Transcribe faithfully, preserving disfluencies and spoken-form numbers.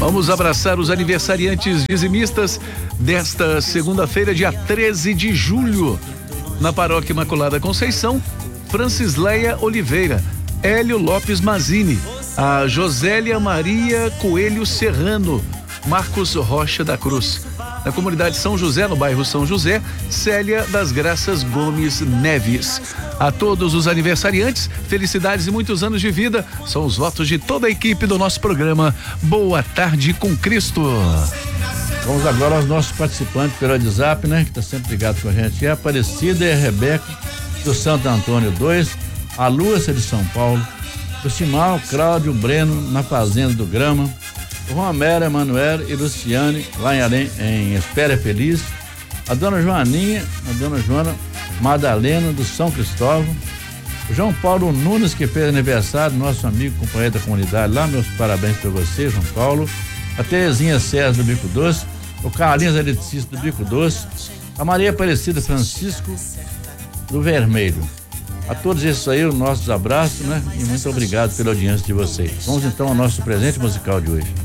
Vamos abraçar os aniversariantes dizimistas desta segunda-feira, dia treze de julho. Na Paróquia Imaculada Conceição, Francisleia Oliveira, Hélio Lopes Mazini, a Josélia Maria Coelho Serrano, Marcos Rocha da Cruz. Na comunidade São José, no bairro São José, Célia das Graças Gomes Neves. A todos os aniversariantes, felicidades e muitos anos de vida. São os votos de toda a equipe do nosso programa Boa Tarde com Cristo. Vamos agora aos nossos participantes pelo WhatsApp, né? Que está sempre ligado com a gente. É a Aparecida e a Rebeca do Santo Antônio dois, a Lúcia de São Paulo, o Simal, Cláudio, Breno, na Fazenda do Grama, o Romero, Emanuel e Luciane, lá em, Além, em Espera Feliz, a dona Joaninha, a dona Joana Madalena do São Cristóvão, o João Paulo Nunes, que fez aniversário, nosso amigo, companheiro da comunidade lá, meus parabéns para você, João Paulo, a Terezinha César do Bico Doce, o Carlinhos Eletricista do Bico Doce, a Maria Aparecida Francisco do Vermelho. A todos esses aí, os nossos abraços, né? E muito obrigado pela audiência de vocês. Vamos então ao nosso presente musical de hoje.